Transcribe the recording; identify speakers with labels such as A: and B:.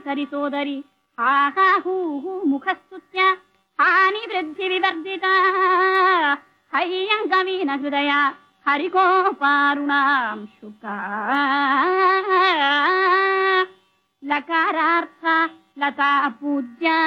A: ధన్వంతరి సోదరి ఆహా హూ ముఖస్తుత్య హాని వృద్ధి వివర్జిత హయ్యంగవీన హృదయ హరికోపారుణాం శుకా లకారార్థ లతా పూజ్య